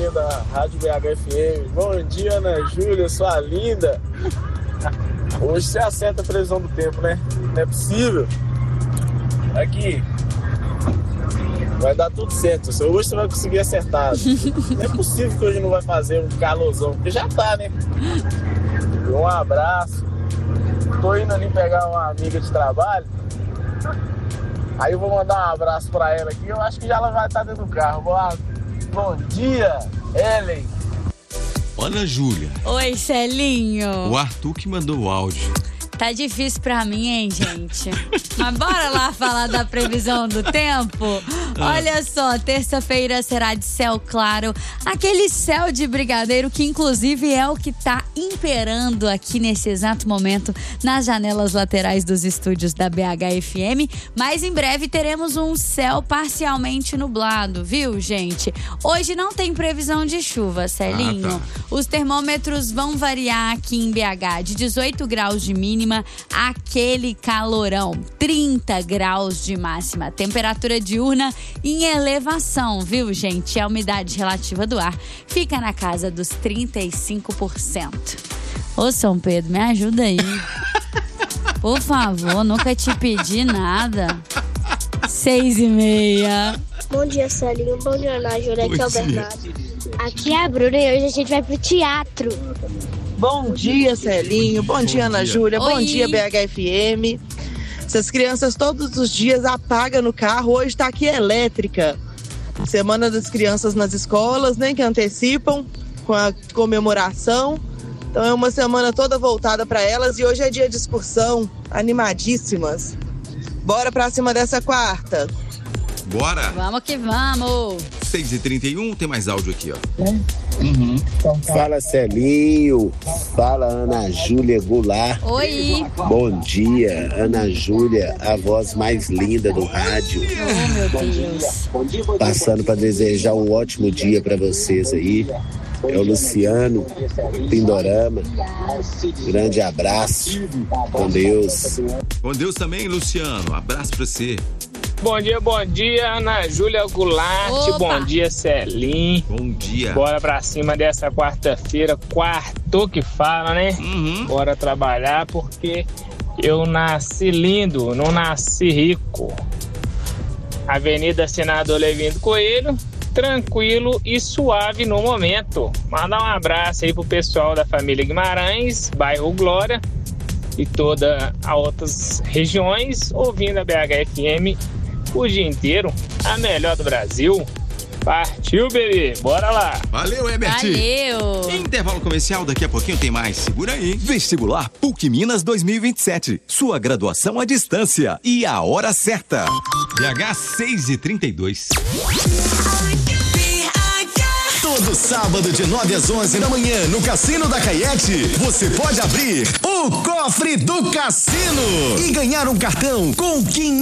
galerinha da Rádio BHFM. Bom dia, Ana Júlia, sua linda. Hoje você acerta a previsão do tempo, né? Não é possível. Aqui. Vai dar tudo certo. Hoje você vai conseguir acertar. Não é possível que hoje não vai fazer um calorzão, porque já tá, né? Um abraço. Tô indo ali pegar uma amiga de trabalho. Aí eu vou mandar um abraço pra ela aqui. Eu acho que já ela vai estar dentro do carro. Bom dia, Ellen. Ana Júlia. Oi, Celinho. O Arthur que mandou o áudio. Tá difícil pra mim, hein, gente? Mas bora lá falar da previsão do tempo? Olha só, terça-feira será de céu claro. Aquele céu de brigadeiro que, inclusive, é o que tá imperando aqui nesse exato momento nas janelas laterais dos estúdios da BHFM. Mas em breve teremos um céu parcialmente nublado, viu, gente? Hoje não tem previsão de chuva, Celinho. Os termômetros vão variar aqui em BH de 18 graus de mínima, aquele calorão, 30 graus de máxima. Temperatura diurna em elevação, viu, gente? A umidade relativa do ar fica na casa dos 35%. Ô, São Pedro, me ajuda aí. Por favor, nunca te pedi nada. 6h30. Bom dia, Celinho. Bom dia, Ana Júlia. Aqui é o Bernardo. Aqui é a Bruna e hoje a gente vai pro teatro. Bom dia, Celinho. Bom dia, Ana Júlia. Bom dia, BHFM. Essas crianças todos os dias apagam no carro. Hoje tá aqui elétrica. Semana das Crianças nas escolas, né? Que antecipam com a comemoração. Então é uma semana toda voltada para elas. E hoje é dia de excursão. Animadíssimas. Bora pra cima dessa quarta. Bora. Vamos que vamos. 6h31, tem mais áudio aqui, ó. Fala, Celinho. Fala, Ana Júlia Goulart. Oi. Bom dia, Ana Júlia, a voz mais linda do rádio. Oh, meu Deus. Passando para desejar um ótimo dia para vocês aí. É o Luciano Pindorama. Grande abraço. Com Deus. Com Deus também, Luciano. Abraço pra você. Bom dia, Ana Júlia Goulart. Opa. Bom dia, Celinho. Bom dia. Bora pra cima dessa quarta-feira, quarto que fala, né? Bora trabalhar porque eu nasci lindo, não nasci rico. Avenida Senador Levindo Coelho, tranquilo e suave no momento. Manda um abraço aí pro pessoal da família Guimarães, bairro Glória e todas as outras regiões, ouvindo a BHFM o dia inteiro, a melhor do Brasil. Partiu, bebê, bora lá. Valeu, Herbert. Valeu. Intervalo comercial, daqui a pouquinho tem mais. Segura aí. Vestibular PUC Minas 2027. Sua graduação à distância. E a hora certa. BH 6h32. Todo sábado de 9 às 11 da manhã no Cassino da Caiete, você pode abrir o cofre do cassino e ganhar um cartão com 500